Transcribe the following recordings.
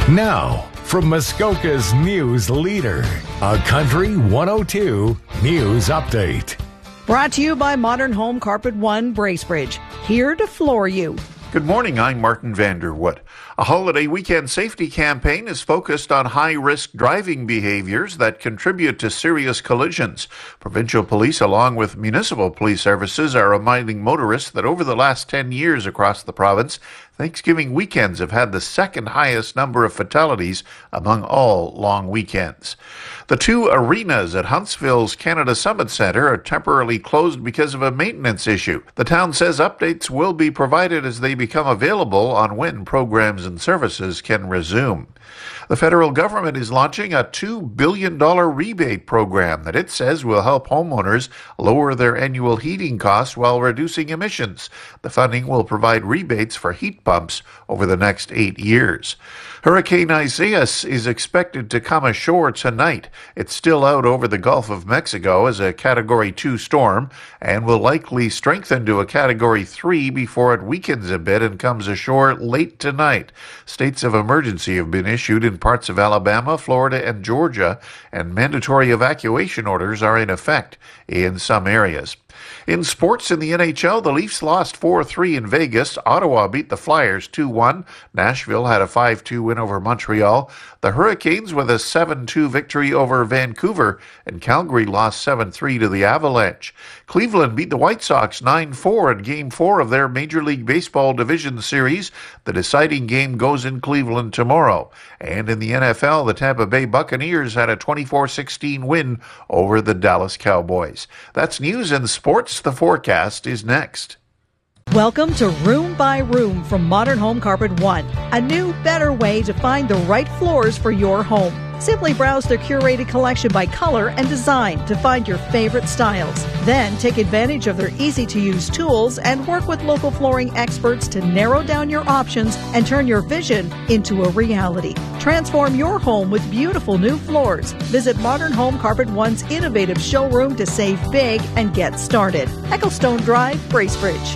Now, from Muskoka's news leader, a Country 102 News Update. Brought to you by Modern Home Carpet One Bracebridge, here to floor you. Good morning, I'm Martin Vanderwood. A holiday weekend safety campaign is focused on high-risk driving behaviors that contribute to serious collisions. Provincial police, along with municipal police services, are reminding motorists that over the last 10 years across the province, Thanksgiving weekends have had the second highest number of fatalities among all long weekends. The two arenas at Huntsville's Canada Summit Centre are temporarily closed because of a maintenance issue. The town says updates will be provided as they become available on when programs and services can resume. The federal government is launching a $2 billion rebate program that it says will help homeowners lower their annual heating costs while reducing emissions. The funding will provide rebates for heat pumps over the next 8 years. Hurricane Isaias is expected to come ashore tonight. It's still out over the Gulf of Mexico as a Category 2 storm and will likely strengthen to a Category 3 before it weakens a bit and comes ashore late tonight. States of emergency have been issued in parts of Alabama, Florida, and Georgia, and mandatory evacuation orders are in effect in some areas. In sports, in the NHL, the Leafs lost 4-3 in Vegas. Ottawa beat the Flyers 2-1. Nashville had a 5-2 win over Montreal. The Hurricanes with a 7-2 victory over Vancouver, and Calgary lost 7-3 to the Avalanche. Cleveland beat the White Sox 9-4 in Game 4 of their Major League Baseball Division Series. The deciding game goes in Cleveland tomorrow. And in the NFL, the Tampa Bay Buccaneers had a 24-16 win over the Dallas Cowboys. That's news and sports. The forecast is next. Welcome to Room by Room from Modern Home Carpet One, a new, better way to find the right floors for your home. Simply browse their curated collection by color and design to find your favorite styles. Then take advantage of their easy-to-use tools and work with local flooring experts to narrow down your options and turn your vision into a reality. Transform your home with beautiful new floors. Visit Modern Home Carpet One's innovative showroom to save big and get started. Ecclestone Drive, Bracebridge.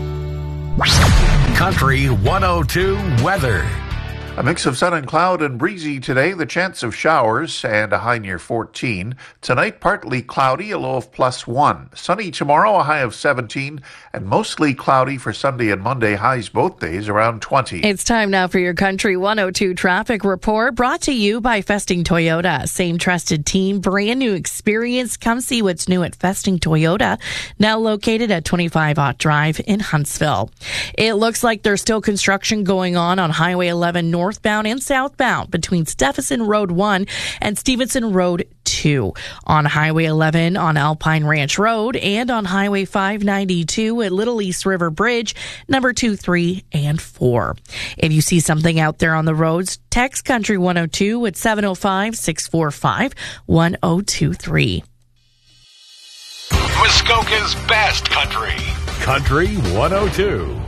Country 102 weather. A mix of sun and cloud and breezy today, the chance of showers and a high near 14. Tonight, partly cloudy, a low of +1. Sunny tomorrow, a high of 17, and mostly cloudy for Sunday and Monday, highs both days around 20. It's time now for your Country 102 traffic report, brought to you by Festing Toyota. Same trusted team, brand new experience. Come see what's new at Festing Toyota, now located at 25 Ott Drive in Huntsville. It looks like there's still construction going on Highway 11 northbound and southbound between Stephenson Road 1 and Stevenson Road 2. On Highway 11 on Alpine Ranch Road and on Highway 592 at Little East River Bridge, number 2, 3, and 4. If you see something out there on the roads, text Country 102 at 705-645-1023. Muskoka's best country. Country 102.